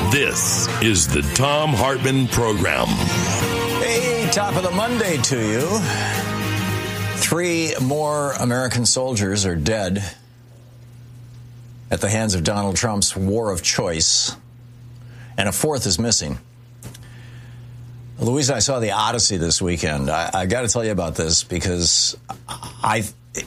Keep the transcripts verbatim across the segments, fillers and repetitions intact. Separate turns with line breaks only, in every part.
This is the Thom Hartmann Program.
Hey, top of the Monday to you. Three more American soldiers are dead at the hands of Donald Trump's war of choice, and a fourth is missing. Louise, I saw The Odyssey this weekend. I, I got to tell you about this because I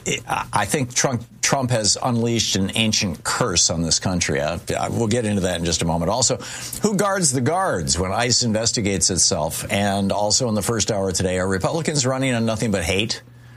I think Trump, Trump has unleashed an ancient curse on this country. I, I, we'll get into that in just a moment. Also, who guards the guards when ICE investigates itself? And also in the first hour today, are Republicans running on nothing but hate?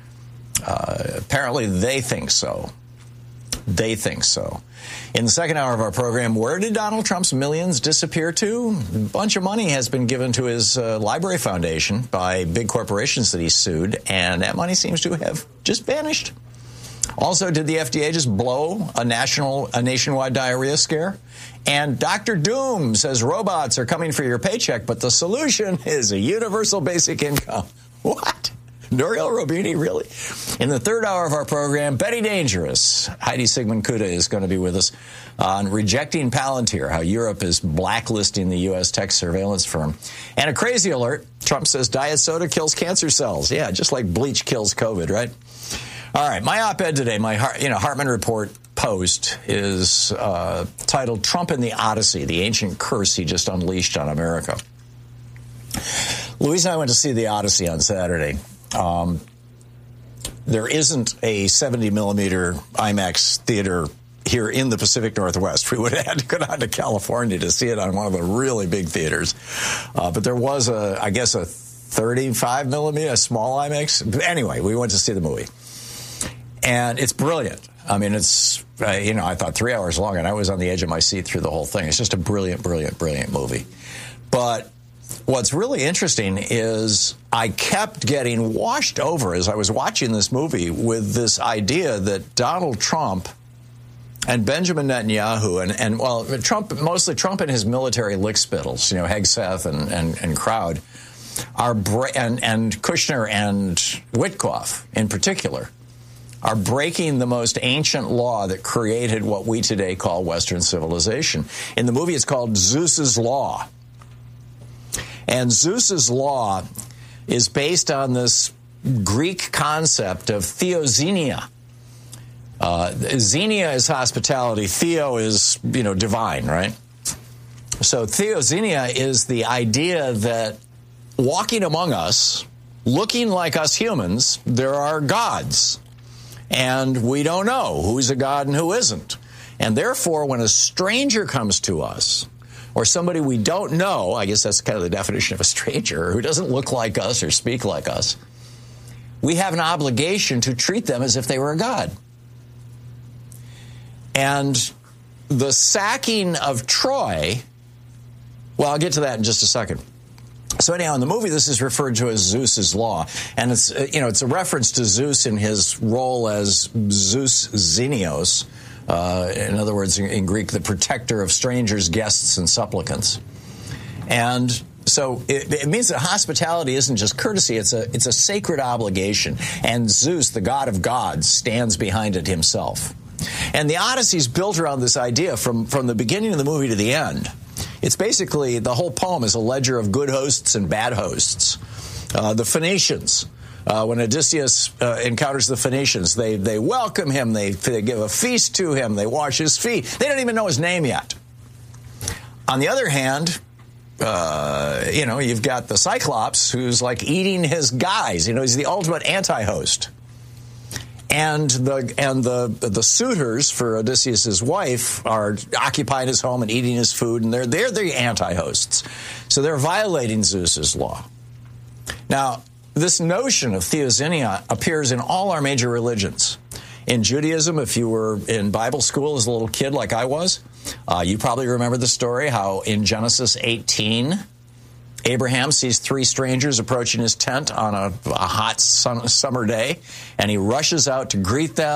Uh, apparently they think so. They think so. In the second hour of our program, where did Donald Trump's millions disappear to? A bunch of money has been given to his uh, library foundation by big corporations that he sued, and that money seems to have just vanished. Also, did the F D A just blow a national, a nationwide diarrhea scare? And Doctor Doom says robots are coming for your paycheck, but the solution is a universal basic income. What? Nouriel Roubini, really? In the third hour of our program, Betty Dangerous. Heidi Sigmund-Kuda is going to be with us on rejecting Palantir, how Europe is blacklisting the U S tech surveillance firm. And a crazy alert. Trump says diet soda kills cancer cells. Yeah, just like bleach kills COVID, right? All right, my op-ed today, my you know Hartmann Report post is uh, titled Trump and the Odyssey, the ancient curse he just unleashed on America. Louise and I went to see The Odyssey on Saturday. Um, there isn't a seventy millimeter IMAX theater here in the Pacific Northwest. We would have had to go down to California to see it on one of the really big theaters. Uh, but there was a, I guess, a thirty-five millimeter, a small IMAX. But anyway, we went to see the movie. And it's brilliant. I mean, it's, uh, you know, I thought three hours long, and I was on the edge of my seat through the whole thing. It's just a brilliant, brilliant, brilliant movie. But what's really interesting is I kept getting washed over as I was watching this movie with this idea that Donald Trump and Benjamin Netanyahu and, and well, Trump, mostly Trump and his military lickspittles, you know, Hegseth and, and, and crowd, are bra- and, and Kushner and Witkoff in particular, are breaking the most ancient law that created what we today call Western civilization. In the movie, it's called Zeus's Law. And Zeus's law is based on this Greek concept of theoxenia. Uh, xenia is hospitality. Theo is, you know, divine, right? So theoxenia is the idea that walking among us, looking like us humans, there are gods. And we don't know who's a god and who isn't. And therefore, when a stranger comes to us, or somebody we don't know, I guess that's kind of the definition of a stranger, who doesn't look like us or speak like us, we have an obligation to treat them as if they were a god. And the sacking of Troy, well, I'll get to that in just a second. So anyhow, in the movie, this is referred to as Zeus's Law. And it's, you know, it's a reference to Zeus in his role as Zeus Xenios. Uh, in other words, in, in Greek, the protector of strangers, guests, and supplicants. And so it, it means that hospitality isn't just courtesy, it's a, it's a sacred obligation. And Zeus, the god of gods, stands behind it himself. And the Odyssey's built around this idea from, from the beginning of the movie to the end. It's basically, the whole poem is a ledger of good hosts and bad hosts. Uh, the Phoenicians. Uh, when Odysseus uh, encounters the Phoenicians, they they welcome him, they, they give a feast to him, they wash his feet. They don't even know his name yet. On the other hand, uh, you know, you've got the Cyclops, who's like eating his guys. You know, he's the ultimate anti-host. And the and the the suitors for Odysseus's wife are occupying his home and eating his food, and they're they're the anti-hosts. So they're violating Zeus's law. Now, this notion of theoxenia appears in all our major religions. In Judaism, if you were in Bible school as a little kid like I was, uh, you probably remember the story how in Genesis eighteen, Abraham sees three strangers approaching his tent on a, a hot sun, summer day, and he rushes out to greet them.